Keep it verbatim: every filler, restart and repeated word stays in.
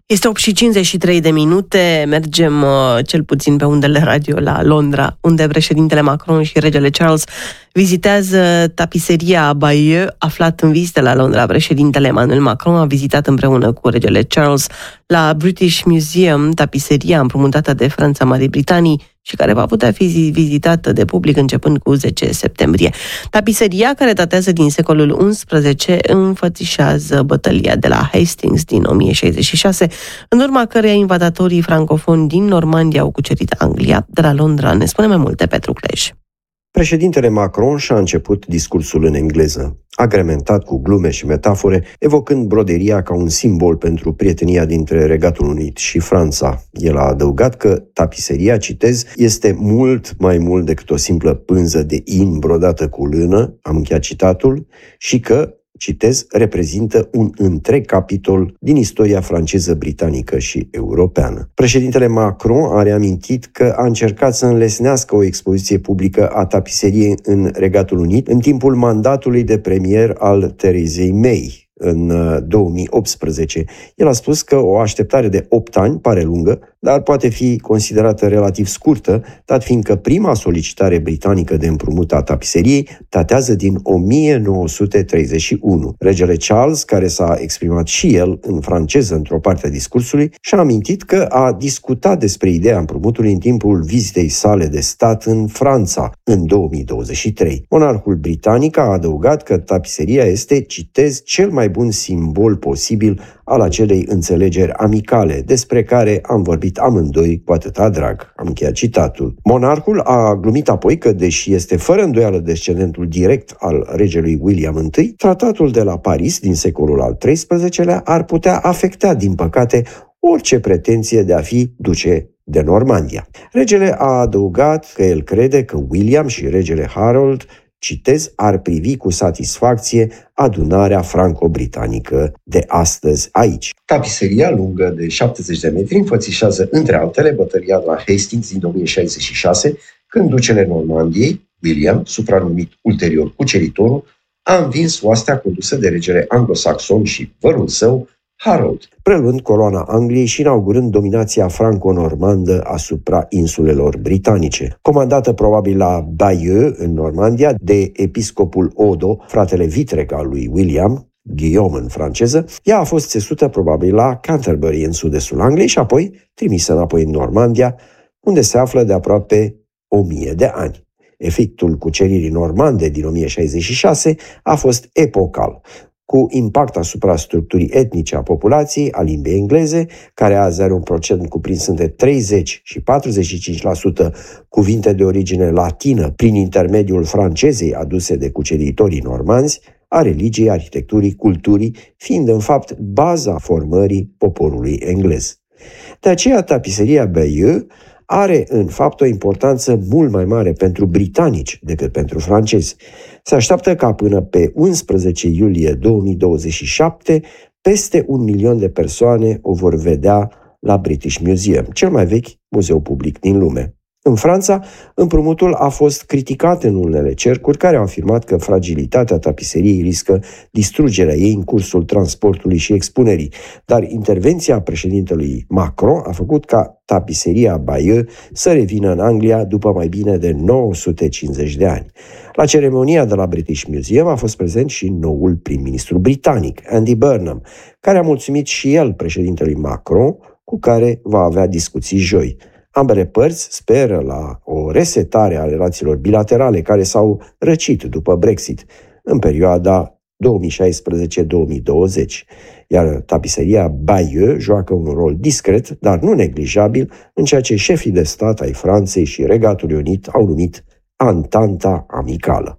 Este opt și cincizeci și trei de minute, mergem uh, cel puțin pe undele radio la Londra, unde președintele Macron și regele Charles vizitează tapiseria Bayeux, aflat în vizită la Londra. Președintele Emmanuel Macron a vizitat împreună cu regele Charles la British Museum tapiseria împrumutată de Franța Marii Britanii și care va putea fi vizitată de public începând cu zece septembrie. Tapiseria, care datează din secolul unsprezece, înfățișează bătălia de la Hastings din o mie șaizeci și șase, în urma căreia invadatorii francofoni din Normandia au cucerit Anglia. De la Londra ne spune mai multe Petru Clej. Președintele Macron și-a început discursul în engleză, agrementat cu glume și metafore, evocând broderia ca un simbol pentru prietenia dintre Regatul Unit și Franța. El a adăugat că tapiseria, citez, este mult mai mult decât o simplă pânză de in brodată cu lână, am încheiat citatul, și că, citez, reprezintă un întreg capitol din istoria franceză, britanică și europeană. Președintele Macron a reamintit că a încercat să înlesnească o expoziție publică a tapiseriei în Regatul Unit în timpul mandatului de premier al Therezei May în două mii optsprezece. El a spus că o așteptare de opt ani pare lungă, dar poate fi considerată relativ scurtă, dat fiindcă prima solicitare britanică de împrumut a tapiseriei datează din o mie nouă sute treizeci și unu. Regele Charles, care s-a exprimat și el în franceză într-o parte a discursului, și-a amintit că a discutat despre ideea împrumutului în timpul vizitei sale de stat în Franța în două mii douăzeci și trei. Monarhul britanic a adăugat că tapiseria este, citez, cel mai bun simbol posibil al acelei înțelegeri amicale, despre care am vorbit amândoi cu atâta drag. Am încheiat citatul. Monarhul a glumit apoi că, deși este fără îndoială descendentul direct al regelui William I, tratatul de la Paris din secolul al treisprezecelea ar putea afecta, din păcate, orice pretenție de a fi duce de Normandia. Regele a adăugat că el crede că William și regele Harold, citez, ar privi cu satisfacție adunarea franco-britanică de astăzi aici. Tapiseria lungă de șaptezeci de metri înfățișează, între altele, bătălia de la Hastings din o mie șaizeci și șase, când ducele Normandiei, William, supranumit ulterior Cuceritorul, a învins oastea condusă de regele anglosaxon și vărul său, Harold, preluând coloana Angliei și inaugurând dominația franco-normandă asupra insulelor britanice. Comandată probabil la Bayeux, în Normandia, de episcopul Odo, fratele vitreg al lui William, Guillaume în franceză, ea a fost țesută probabil la Canterbury, în sud-estul Angliei, și apoi trimisă înapoi în Normandia, unde se află de aproape o mie de ani. Efectul cuceririi normande din o mie șaizeci și șase a fost epocal, cu impact asupra structurii etnice a populației, a limbii engleze, care azi are un procent cuprins între treizeci și patruzeci și cinci la sută cuvinte de origine latină prin intermediul francezei aduse de cuceritorii normanzi, a religiei, arhitecturii, culturii, fiind în fapt baza formării poporului englez. De aceea, tapiseria Bayeux are în fapt o importanță mult mai mare pentru britanici decât pentru francezi. Se așteaptă ca până pe unsprezece iulie două mii douăzeci și șapte peste un milion de persoane o vor vedea la British Museum, cel mai vechi muzeu public din lume. În Franța, împrumutul a fost criticat în unele cercuri care au afirmat că fragilitatea tapiseriei riscă distrugerea ei în cursul transportului și expunerii, dar intervenția președintelui Macron a făcut ca tapiseria Bayeux să revină în Anglia după mai bine de nouă sute cincizeci de ani. La ceremonia de la British Museum a fost prezent și noul prim-ministru britanic, Andy Burnham, care a mulțumit și el președintelui Macron, cu care va avea discuții joi. Ambele părți speră la o resetare a relațiilor bilaterale care s-au răcit după Brexit în perioada două mii șaisprezece două mii douăzeci, iar tapiseria Bayeux joacă un rol discret, dar nu neglijabil, în ceea ce șefii de stat ai Franței și Regatului Unit au numit Antanta amicală.